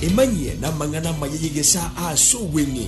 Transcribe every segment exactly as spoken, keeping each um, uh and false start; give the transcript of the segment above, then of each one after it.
emanye na mangana mayegesa asuwengi.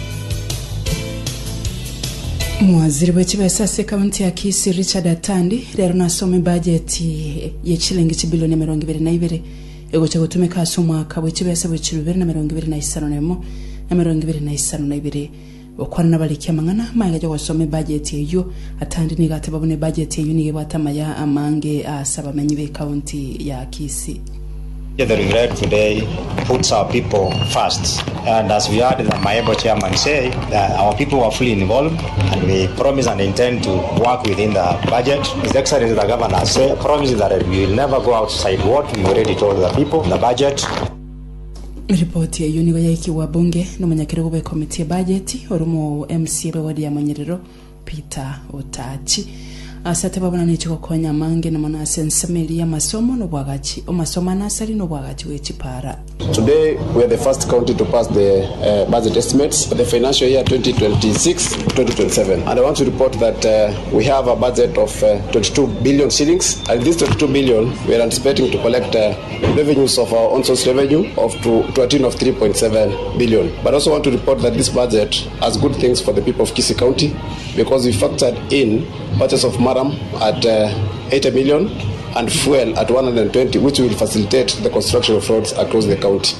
Mwaziri w'ekibesa se kaunti ya Kisii Richard Atandi lero nasome budget y'ekilengi kibilioni mirongo ibiri na ibiri egocha gutumika asomwaka w'ekibesa w'ekirubiri na mirongo ibiri na isano nemo na mirongo ibiri na isano na ibiri okwana nabalikia mangana mayaje wasome budget eyo Atandi ni gate babone budget eyo ni batamaya amange asaba menyi be kaunti ya Kisii. The regret today puts our people first, and as we heard the Maembo chairman say, that our people were fully involved, and we promise and intend to work within the budget. His Excellency the Governor said, promises that we will never go outside what we already told the people in the budget. Ripoti ya yuni wayaki wa bunge no manyakiro wa komiti ya budget orumo M C B wadi ya Manyerero Peter Otachi. Asate babona nichiko konya mange na mona sensameli ya masomo no bwagachi o masomo nasari no bwagachi wechipara. Today we are the first county to pass the uh, budget estimates for the financial year twenty twenty-six twenty twenty-seven, and I want to report that uh, we have a budget of uh, twenty-two billion shillings, and this twenty-two billion we are anticipating to collect uh, revenues of our own source revenue of to, to a tune of three point seven billion. But I also want to report that this budget has good things for the people of Kisii County, because we factored in purchase of maram at uh, eighty million and fuel at one hundred twenty, which will facilitate the construction of roads across the county.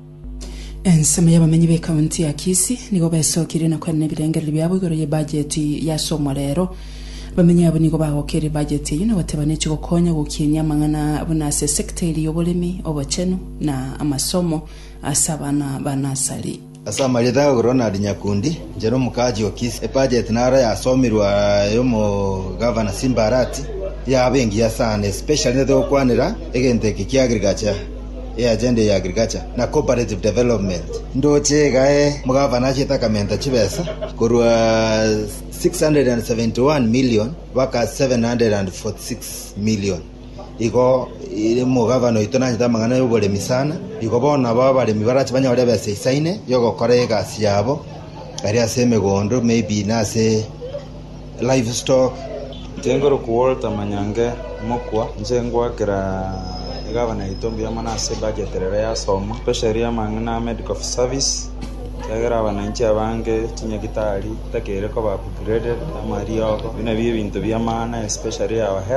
Ensema y'abamenyi be kaunti ya Kisii nigo besokire na kwanne birengere byabo igoro ye budget ya somo rero bamenyi abo nigo bahokere budget yino batebane cyo konya gukinya mangana bunase sector y'obolemi obachenu na amasomo asabana banasali. Asama leta Ronald Nyakundi jero mukaji wa Kisii budget nara ya somirwa yo mu governor Simbarati ya bengi ya sana especially neto kwanira egente ki agriculture ya agenda ya agriculture na cooperative development ndoche gae mu governor cheta kamenta chibesa kurwa six hundred seventy-one million waka seven hundred forty-six million iko ile mu governor itona nyita mangana yo bole misana iko bona baba le mibarachi banya wale bese isaine yoko korega siabo ari aseme gondo maybe nase livestock Tengoro kuolta manyange mokwa njengwa kira gavana itombi ya manase budget rere ya somo especially ya mangana medical service kagera wananchi abange tinya gitari takere ko ba upgraded amari yoko bina biye bintu bya mana especially ya